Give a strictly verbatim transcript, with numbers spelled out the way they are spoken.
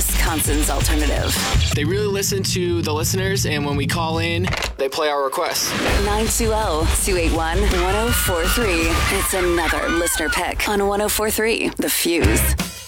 Wisconsin's alternative. They really listen to the listeners, and when we call in, they play our requests. nine two zero, two eight one, one zero four three. It's another listener pick on one oh four three The Fuse.